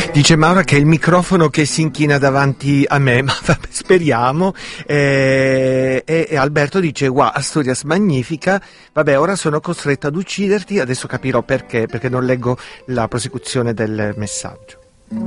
Dice Maura che è il microfono che si inchina davanti a me, ma vabbè, speriamo. E Alberto dice: wow, Asturias magnifica. Vabbè, ora sono costretta ad ucciderti. Adesso capirò perché non leggo la prosecuzione del messaggio.